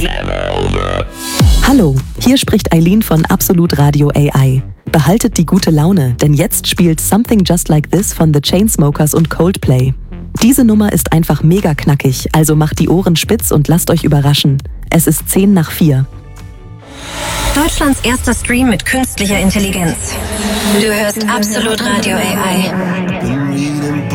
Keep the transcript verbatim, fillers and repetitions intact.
Hallo, hier spricht Eileen von Absolut Radio A I. Behaltet die gute Laune, denn jetzt spielt Something Just Like This von The Chainsmokers und Coldplay. Diese Nummer ist einfach mega knackig, also macht die Ohren spitz und lasst euch überraschen. Es ist zehn nach vier. Deutschlands erster Stream mit künstlicher Intelligenz. Du hörst Absolut Radio A I.